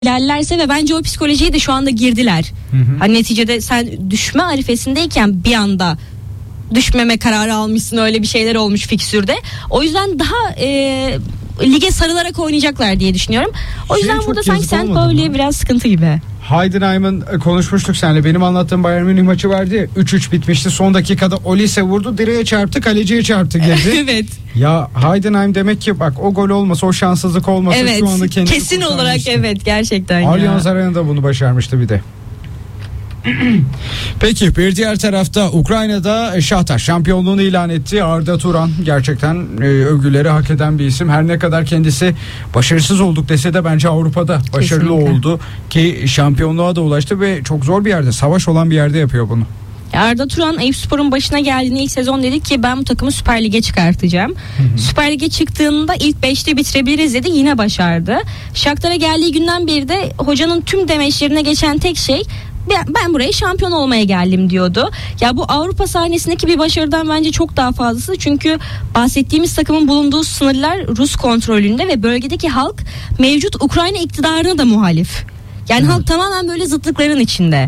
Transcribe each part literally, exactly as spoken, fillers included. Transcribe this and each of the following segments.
ilerlerse ve bence o psikolojiye de şu anda girdiler. Hı hı. Hani neticede sen düşme arifesindeyken bir anda düşmeme kararı almışsın, öyle bir şeyler olmuş fikstürde. O yüzden daha e, lige sarılarak oynayacaklar diye düşünüyorum. O yüzden şey, burada sanki sen böyle mı? Biraz sıkıntı gibi. Heidenheim'ın konuşmuştuk seninle. Benim anlattığım Bayern Münih maçı vardı ya, üç üç bitmişti. Son dakikada Olise vurdu, direğe çarptı, kaleciye çarptı girdi. Evet. Ya Heidenheim demek ki bak, o gol olmasa, o şanssızlık olmasa evet, şu anda kendisi kesin olarak evet, gerçekten. Allianz Arena'da bunu başarmıştı bir de. Peki bir diğer tarafta Ukrayna'da Şahtar şampiyonluğunu ilan etti. Arda Turan gerçekten e, övgüleri hak eden bir isim. Her ne kadar kendisi başarısız olduk dese de bence Avrupa'da başarılı kesinlikle oldu ki şampiyonluğa da ulaştı ve çok zor bir yerde, savaş olan bir yerde yapıyor bunu. Arda Turan Eyüpspor'un başına geldiğinde ilk sezon dedik ki ben bu takımı Süper Lig'e çıkartacağım. Hı hı. Süper Lig'e çıktığında ilk beşte bitirebiliriz dedi, yine başardı. Shakhtar'a geldiği günden beri de hocanın tüm demeçlerine geçen tek şey ben buraya şampiyon olmaya geldim diyordu. Ya bu Avrupa sahnesindeki bir başarıdan bence çok daha fazlası. Çünkü bahsettiğimiz takımın bulunduğu sınırlar Rus kontrolünde ve bölgedeki halk mevcut Ukrayna iktidarına da muhalif. Yani evet, halk tamamen böyle zıtlıkların içinde.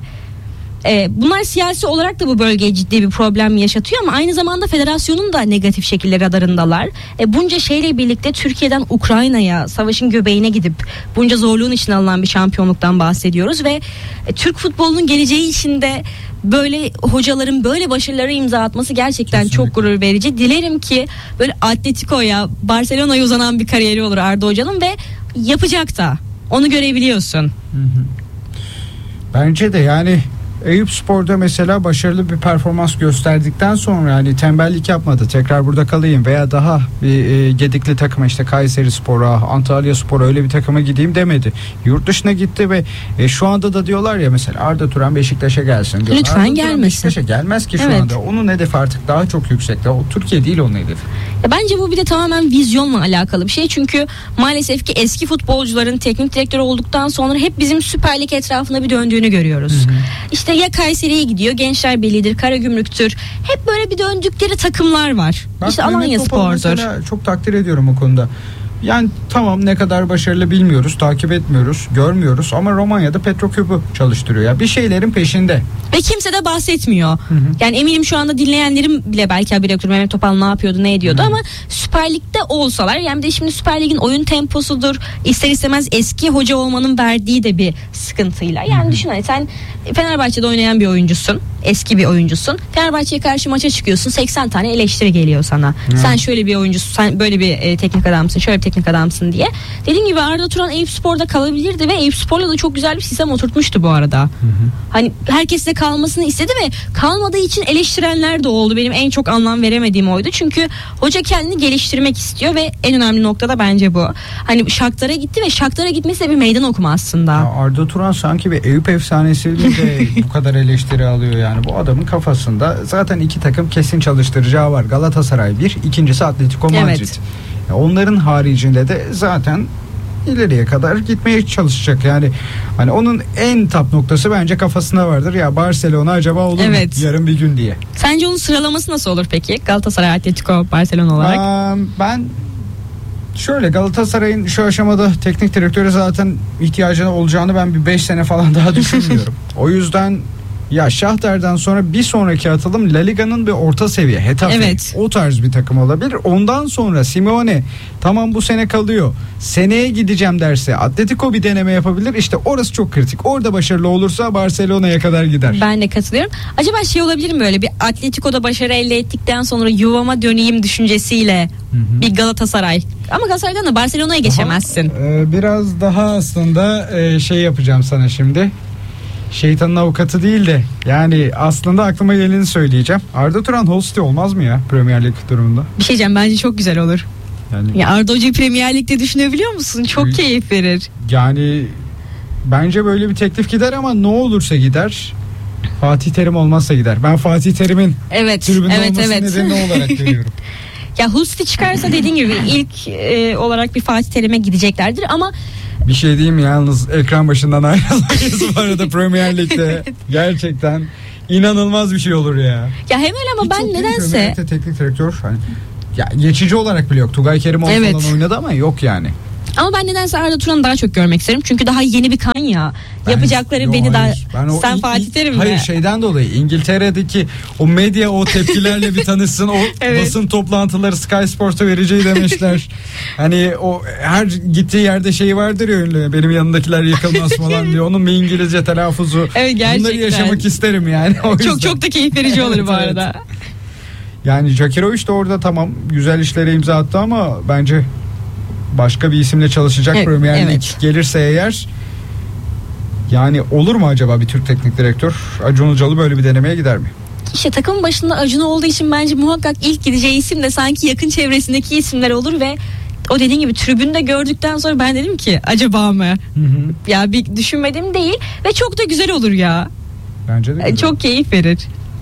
Ee, bunlar siyasi olarak da bu bölgeye ciddi bir problem yaşatıyor ama aynı zamanda federasyonun da negatif şekilde radarındalar. Ee, bunca şeyle birlikte Türkiye'den Ukrayna'ya, savaşın göbeğine gidip bunca zorluğun içine alınan bir şampiyonluktan bahsediyoruz ve e, Türk futbolunun geleceği içinde böyle hocaların böyle başarıları imza atması gerçekten kesinlikle çok gurur verici. Dilerim ki böyle Atletico'ya, Barcelona'ya uzanan bir kariyeri olur Arda Hoca'nın ve yapacak da. Onu görebiliyorsun. Hı hı. Bence de yani Eyüpspor'da mesela başarılı bir performans gösterdikten sonra, yani tembellik yapmadı, tekrar burada kalayım veya daha bir e, gedikli takıma, işte Kayserispor'a, Antalyaspor'a, öyle bir takıma gideyim demedi. Yurt dışına gitti ve e, şu anda da diyorlar ya mesela Arda Turan Beşiktaş'a gelsin diyorlar. Lütfen Arda gelmesin. Beşiktaş'a gelmez ki şu evet, anda. Onun hedefi artık daha çok yüksekte. O Türkiye değil onun hedefi. Ya bence bu bir de tamamen vizyonla alakalı bir şey. Çünkü maalesef ki eski futbolcuların teknik direktör olduktan sonra hep bizim Süper Lig etrafına bir döndüğünü görüyoruz. Hı hı. İşte ya Kayseri'ye gidiyor, Gençler Birliği'dir, Karagümrük'tür. Hep böyle bir döndükleri takımlar var. Bak, işte Alanyaspor'dur. Çok takdir ediyorum o konuda. Yani tamam, ne kadar başarılı bilmiyoruz, takip etmiyoruz, görmüyoruz ama Romanya'da Petroküp'ü çalıştırıyor ya. Bir şeylerin peşinde. Ve kimse de bahsetmiyor. Hı hı. Yani eminim şu anda dinleyenlerim bile belki haberi yoktur. Mehmet Topal ne yapıyordu, ne ediyordu, hı hı, ama Süper Lig'de olsalar, yani bir de şimdi Süper Lig'in oyun temposudur, ister istemez eski hoca olmanın verdiği de bir sıkıntıyla. Yani hı hı, düşün, hani sen Fenerbahçe'de oynayan bir oyuncusun, eski bir oyuncusun. Fenerbahçe'ye karşı maça çıkıyorsun, seksen tane eleştiri geliyor sana. Hı. Sen şöyle bir oyuncusun, sen böyle bir e, teknik adamsın, şöyle bir teknik adamsın diye. Dediğim gibi Arda Turan Eyüpspor'da kalabilirdi ve Eyüpspor'la da çok güzel bir sistem oturtmuştu bu arada. Hı hı. Hani herkes de kalmasını istedi ve kalmadığı için eleştirenler de oldu. Benim en çok anlam veremediğim oydu. Çünkü hoca kendini geliştirmek istiyor ve en önemli nokta da bence bu. Hani Shakhtar'a gitti ve Shakhtar'a gitmesi de bir meydan okuma aslında. Ya Arda Turan sanki bir Eyüp efsanesiyle de bu kadar eleştiri alıyor yani. Bu adamın kafasında zaten iki takım kesin çalıştıracağı var. Galatasaray bir, ikincisi Atletico Madrid. Evet. Onların haricinde de zaten ileriye kadar gitmeye çalışacak yani. Hani onun en tap noktası bence kafasında vardır. Ya Barcelona acaba olur evet, mu yarın bir gün diye. Sence onun sıralaması nasıl olur peki? Galatasaray, Atletico, Barcelona olarak? Aa, ben şöyle, Galatasaray'ın şu aşamada teknik direktörü zaten ihtiyacına olacağını ben bir beş sene falan daha düşünmüyorum. O yüzden ya Şahtar'dan sonra bir sonraki atılım La Liga'nın bir orta seviye Hetafe, evet, o tarz bir takım olabilir. Ondan sonra Simeone tamam bu sene kalıyor, seneye gideceğim derse Atletico bir deneme yapabilir. İşte orası çok kritik. Orada başarılı olursa Barcelona'ya kadar gider. Ben de katılıyorum. Acaba şey olabilir mi, böyle bir Atletico'da başarı elde ettikten sonra yuvama döneyim düşüncesiyle, hı hı, bir Galatasaray. Ama Galatasaray'dan da Barcelona'ya geçemezsin. Aha, e, biraz daha aslında e, şey yapacağım sana şimdi. Şeytanın avukatı değil de yani aslında aklıma geleni söyleyeceğim. Arda Turan Hull City olmaz mı ya Premier Lig durumunda? Bir şey diyeceğim, bence çok güzel olur. Yani, ya Arda Hoca'yı Premier Lig'de düşünebiliyor musun? Çok öyle, keyif verir. Yani bence böyle bir teklif gider ama ne olursa gider. Fatih Terim olmazsa gider. Ben Fatih Terim'in evet, tribünde evet, olması evet, nedeni olarak görüyorum. Ya Hull City çıkarsa dediğin gibi ilk e, olarak bir Fatih Terim'e gideceklerdir ama bir şey diyeyim mi, yalnız ekran başından ayrılmayız bu arada Premier Lig'de. Gerçekten inanılmaz bir şey olur ya. Ya hem öyle ama hiç ben nedense teknik direktör hani ya geçici olarak bile yok. Tugay Kerimoğlu evet, falan oynadı ama yok yani. Ama ben nedense Arda Turan'ı daha çok görmek isterim. Çünkü daha yeni bir kan ya. Ben- Yapacakları Yo, beni hayır. Ben daha... o Sen İ- Fatih İ- Terim mi? Hayır, şeyden dolayı İngiltere'deki o medya o tepkilerle bir tanışsın. O Evet. basın toplantıları Sky Sports'a vereceği demişler. Hani o her gittiği yerde şey vardır ya, öyle benim yanındakiler yıkılmaz falan diyor. Onun bir İngilizce telaffuzu. Evet, gerçekten. Bunları yaşamak isterim yani. O yüzden. Çok çok da keyif verici olur Evet, bu evet. arada. Yani Jakirovic de orada tamam güzel işlere imza attı ama bence başka bir isimle çalışacak Evet, Premier Lig evet. gelirse eğer, yani olur mu acaba bir Türk teknik direktör? Acun Ilıcalı böyle bir denemeye gider mi? İşte takımın başında Acun olduğu için bence muhakkak ilk gideceği isim de sanki yakın çevresindeki isimler olur ve o dediğin gibi tribünde gördükten sonra ben dedim ki acaba mı? Hı hı. Ya bir düşünmedim değil ve çok da güzel olur ya. Bence de güzel. Çok keyif verir.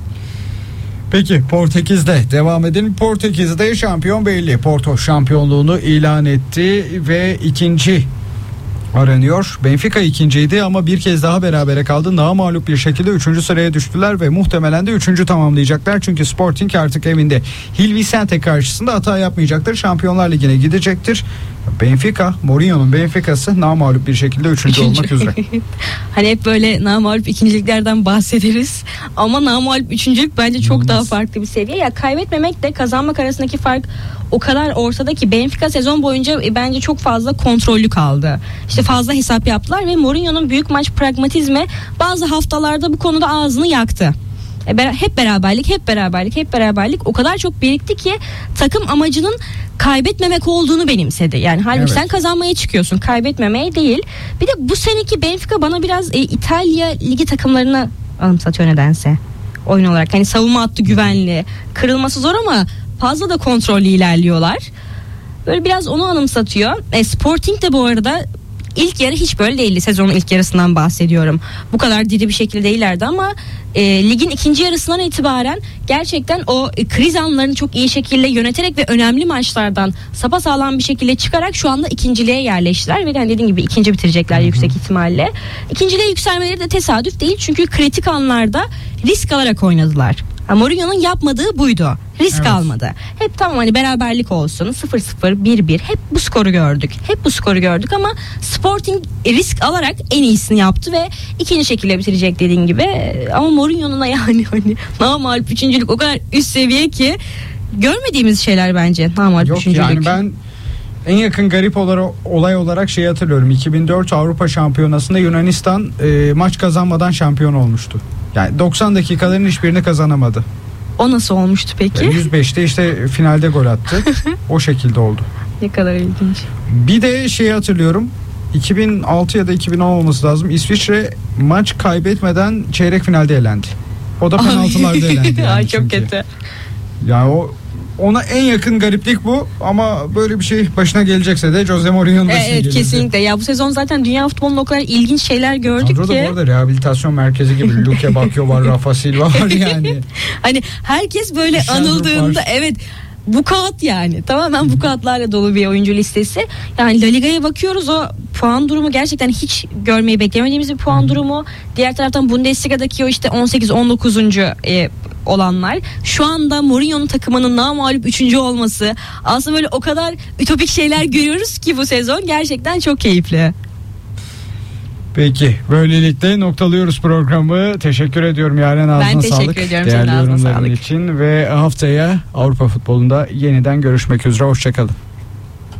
Peki Portekiz'de devam edelim. Portekiz'de şampiyon belli. Porto şampiyonluğunu ilan etti ve ikinci aranıyor. Benfica ikinciydi ama bir kez daha berabere kaldı. Namağlup bir şekilde üçüncü sıraya düştüler ve muhtemelen de üçüncü tamamlayacaklar. Çünkü Sporting artık evinde Gil Vicente karşısında hata yapmayacaktır. Şampiyonlar Ligi'ne gidecektir. Benfica, Mourinho'nun Benfica'sı namağlup bir şekilde üçüncü olmak üzere. Hani hep böyle namağlup ikinciliklerden bahsederiz. Ama namağlup üçüncülük bence çok daha farklı bir seviye. Ya kaybetmemekle kazanmak arasındaki fark o kadar ortada ki Benfica sezon boyunca e, bence çok fazla kontrollü kaldı. İşte fazla hesap yaptılar ve Mourinho'nun büyük maç pragmatizmi bazı haftalarda bu konuda ağzını yaktı. E, ber- hep beraberlik, hep beraberlik, hep beraberlik o kadar çok birikti ki takım amacının kaybetmemek olduğunu benimsedi. Yani halbuki Evet. sen kazanmaya çıkıyorsun, kaybetmemeye değil. Bir de bu seneki Benfica bana biraz e, İtalya ligi takımlarını anımsatıyor nedense. Oyun olarak hani savunma hattı güvenli, kırılması zor ama fazla da kontrollü ilerliyorlar. Böyle biraz onu anımsatıyor. E, Sporting de bu arada ilk yarı hiç böyle değildi. Sezonun ilk yarısından bahsediyorum. Bu kadar diri bir şekilde değillerdi ama e, ligin ikinci yarısından itibaren gerçekten o e, kriz anlarını çok iyi şekilde yöneterek ve önemli maçlardan sapasağlam bir şekilde çıkarak şu anda ikinciliğe yerleştiler ve hani dediğim gibi ikinci bitirecekler Hı hı. yüksek ihtimalle. İkinciliğe yükselmeleri de tesadüf değil çünkü kritik anlarda risk alarak oynadılar. Ha, Mourinho'nun yapmadığı buydu. Risk Evet. almadı. Hep tamam hani beraberlik olsun sıfır sıfır bir bir hep bu skoru gördük. Hep bu skoru gördük ama Sporting risk alarak en iyisini yaptı ve ikinci şekilde bitirecek dediğin gibi. Ama Mourinho'nun yani hani namağlup üçüncülük o kadar üst seviye ki görmediğimiz şeyler bence namağlup Yok üçüncülük. yani ben en yakın garip olarak, olay olarak şeyi hatırlıyorum. iki bin dört Avrupa Şampiyonası'nda Yunanistan e, maç kazanmadan şampiyon olmuştu. Yani doksan dakikaların hiçbirini kazanamadı. O nasıl olmuştu peki? Yani yüz beşte işte finalde gol attı. O şekilde oldu. Ne kadar ilginç. Bir de şeyi hatırlıyorum. iki bin altı ya da iki bin on olması lazım. İsviçre maç kaybetmeden çeyrek finalde elendi. O da penaltılarda elendi. Yani Ay çok çünkü. kötü. Yani o ona en yakın gariplik bu ama böyle bir şey başına gelecekse de Jose Mourinho'nun başına Evet gelir. kesinlikle. Ya bu sezon zaten dünya futbolunun o kadar ilginç şeyler gördük Kadroda ki. bu arada rehabilitasyon merkezi gibi Luke Bacchio var, Rafa Silva var yani. Hani herkes böyle Şenol anıldığında var. evet bu kağıt yani tamamen bu kağıtlarla dolu bir oyuncu listesi. Yani La Liga'ya bakıyoruz, o puan durumu gerçekten hiç görmeyi beklemediğimiz bir puan durumu. Diğer taraftan Bundesliga'daki o işte on sekiz on dokuzuncu E, olanlar. Şu anda Mourinho'nun takımının namağlup üçüncü olması, aslında böyle o kadar ütopik şeyler görüyoruz ki bu sezon gerçekten çok keyifli. Peki böylelikle noktalıyoruz programı. Teşekkür ediyorum Yaren, ağzına Ben teşekkür sağlık. ediyorum, senin Değerli ağzına yorumların sağlık. için ve haftaya Avrupa futbolunda yeniden görüşmek üzere. Hoşçakalın.